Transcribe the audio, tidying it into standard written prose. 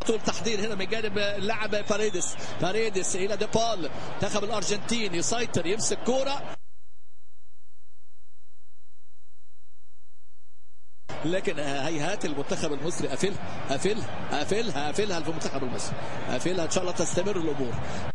التحضير هنا من جانب اللاعب باريدس الى ديبال. منتخب الارجنتين يسيطر، يمسك كوره، لكن هيهات المنتخب المصري قافلها في المنتخب المصري، قافلها ان شاء الله تستمر الامور.